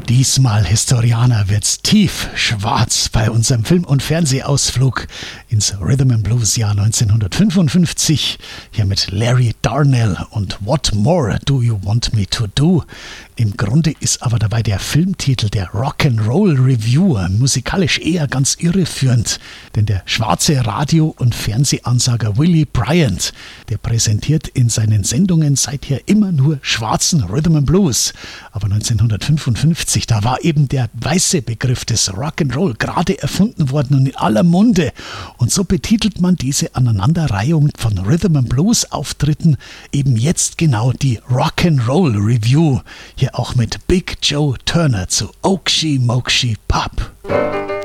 Diesmal, Historianer, wird's tief schwarz bei unserem Film- und Fernsehausflug ins Rhythm and Blues Jahr 1955. Hier mit Larry Darnell und What More Do You Want Me to Do? Im Grunde ist aber dabei der Filmtitel der Rock'n'Roll Review musikalisch eher ganz irreführend, denn der schwarze Radio- und Fernsehansager Willie Bryant, der präsentiert in seinen Sendungen seither immer nur schwarzen Rhythm and Blues. Aber 1955, da war eben der weiße Begriff des Rock'n'Roll gerade erfunden worden und in aller Munde. Und so betitelt man diese Aneinanderreihung von Rhythm and Blues Auftritten eben jetzt genau die Rock'n'Roll Review. Hier auch mit Big Joe Turner zu Oakshie Mokshie Pub.